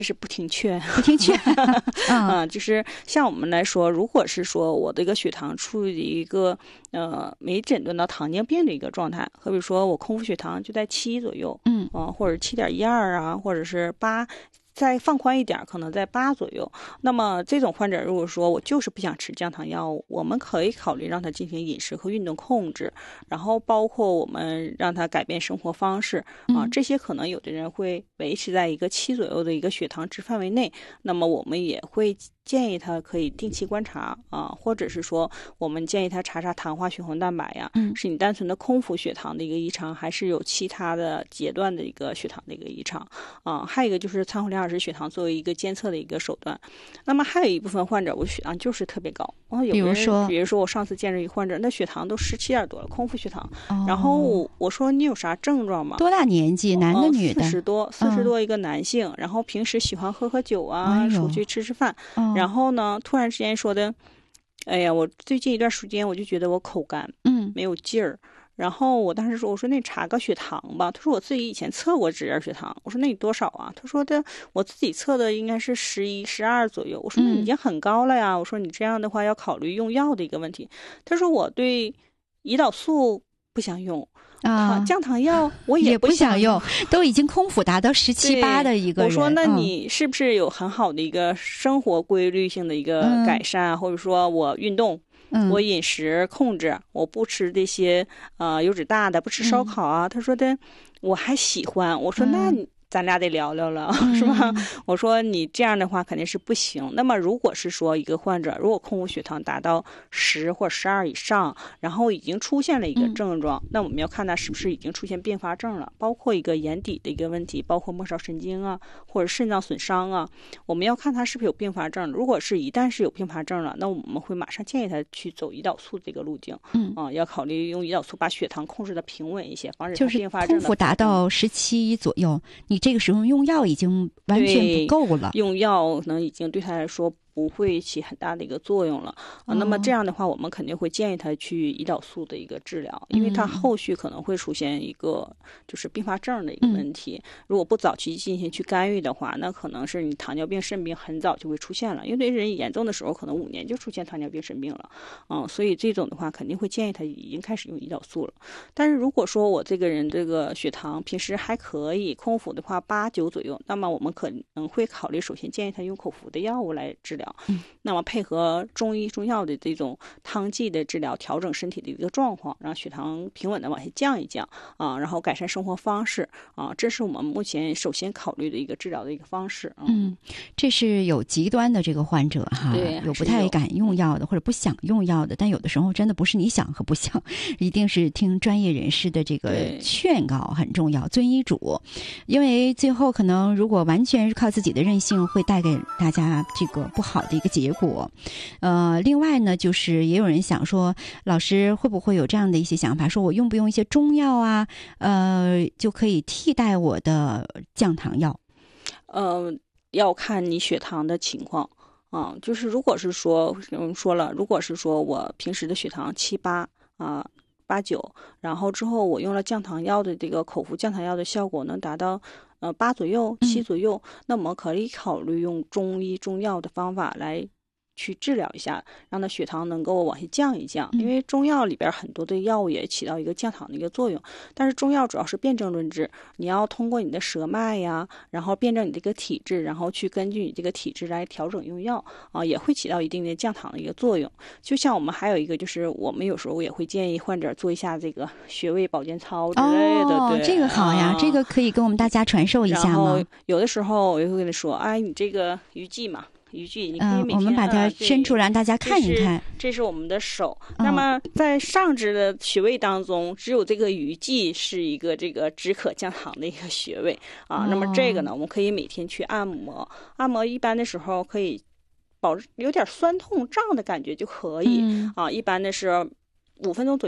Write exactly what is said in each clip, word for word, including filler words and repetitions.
是不听劝， 不听劝啊、嗯，就是像我们来说，如果是说我这个血糖处于一个呃没诊断到糖尿病的一个状态，好比说我空腹血糖就在七左右， 嗯啊、呃，或者七点一二啊，或者是八。再放宽一点，可能在八左右。那么这种患者，如果说我就是不想吃降糖药物，我们可以考虑让他进行饮食和运动控制，然后包括我们让他改变生活方式啊，这些可能有的人会维持在一个七左右的一个血糖值范围内。那么我们也会建议他可以定期观察啊，或者是说我们建议他查查糖化血红蛋白呀， 嗯， 是你单纯的空腹血糖的一个异常，还是有其他的阶段的一个血糖的一个异常啊？还有一个就是餐后两小时血糖作为一个监测的一个手段。那么还有一部分患者，我血糖就是特别高，啊，有比如说， 比如说我上次见着一个患者，那血糖都十七点多了，空腹血糖。 哦、 然后我我说你有啥症状吗？ 多大年纪？男的女的？ 四十多，四十多一个男性、嗯，然后平时喜欢喝喝酒啊，出去吃吃饭、 哦， 然后呢，突然之间说的，哎呀，我最近一段时间我就觉得我口干， 嗯， 没有劲儿。然后我当时说，我说那你查个血糖吧。他说我自己以前测过指验血糖。我说那你多少啊？他说的我自己测的应该是十一、十二左右。我说那已经很高了呀。我说你这样的话要考虑用药的一个问题。他说我对胰岛素不想用。啊，降糖药我也不想用，都已经空腹达到十七八的一个人。 我说，那你是不是有很好的一个生活规律性的一个改善，嗯、或者说我运动， 嗯、 我饮食控制，我不吃这些呃油脂大的，不吃烧烤啊？嗯、他说的我还喜欢。我说那你。嗯咱俩得聊聊了，是吧？嗯、我说你这样的话肯定是不行。那么如果是说一个患者，如果空腹血糖达到十或十二以上，然后已经出现了一个症状，嗯、那我们要看他是不是已经出现并发症了，包括一个眼底的一个问题，包括末梢神经啊，或者肾脏损伤啊，我们要看他是不是有并发症。如果是一旦是有并发症了，那我们会马上建议他去走胰岛素这个路径， 嗯啊，要考虑用胰岛素把血糖控制的平稳一些，防止他并发症。 就是空腹达到十七左右，你这个时候用药已经完全不够了， 用药可能已经对他来说不会起很大的一个作用了、哦、啊。那么这样的话，我们肯定会建议他去胰岛素的一个治疗，因为他后续可能会出现一个就是并发症的一个问题。嗯、如果不早期进行去干预的话，那可能是你糖尿病、肾病很早就会出现了。因为对人严重的时候，可能五年就出现糖尿病、肾病了，嗯，所以这种的话肯定会建议他已经开始用胰岛素了。但是如果说我这个人这个血糖平时还可以，空腹的话八九左右，那么我们可能会考虑首先建议他用口服的药物来治疗。 嗯、 那么配合中医中药的这种汤剂的治疗，调整身体的一个状况，让血糖平稳的往下降一降啊，然后改善生活方式啊，这是我们目前首先考虑的一个治疗的一个方式。 嗯，嗯这是有极端的这个患者哈，有不太敢用药的或者不想用药的，但有的时候真的不是你想和不想，一定是听专业人士的这个劝告很重要，遵医嘱，因为最后可能如果完全是靠自己的任性，会带给大家这个不好的一个结果。呃，另外呢，就是也有人想说，老师会不会有这样的一些想法，说我用不用一些中药啊，呃，就可以替代我的降糖药？ 呃，要看你血糖的情况啊，就是如果是说，嗯，说了，如果是说我平时的血糖七八啊。八九，然后之后我用了降糖药的这个口服降糖药的效果能达到呃八左右、七左右，嗯、那我们可以考虑用中医中药的方法来去治疗一下，让它血糖能够往下降一降。因为中药里边很多的药物也起到一个降糖的一个作用，但是中药主要是辨证论治，你要通过你的舌脉呀，然后辨证你这个体质，然后去根据你这个体质来调整用药啊，也会起到一定的降糖的一个作用。就像我们还有一个就是，我们有时候也会建议患者做一下这个穴位保健操之类的。 哦， 对， 这个好呀，啊、这个可以跟我们大家传授一下吗？ 然后有的时候我就会跟你说，哎，你这个鱼际嘛。鱼际，你可以每天、 嗯、我们把它伸出来、啊、让大家看一看。 这是, 这是我们的手、嗯。那么在上肢的穴位当中，只有这个鱼际是一个这个止渴降糖的一个穴位啊。 哦、 那么这个呢，我们可以每天去按摩。按摩一般的时候可以保有点酸痛胀的感觉就可以、 嗯、 啊。一般的是五分钟左右。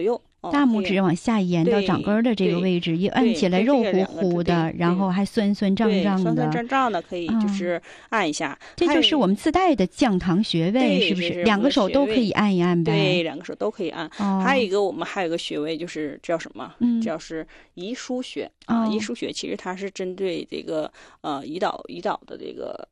大拇指往下延到掌根的这个位置，一按起来肉乎乎的，然后还酸酸胀胀的， 酸酸胀胀的，可以就是按一下。哦、 这就是我们自带的降糖穴位，是不是？两个手都可以按一按呗？ 对，两个手都可以按。哦、还有一个，我们还有一个穴位，就是叫什么？ 嗯， 叫是遗腧穴啊。遗腧穴其实它是针对这个呃胰岛胰岛的这个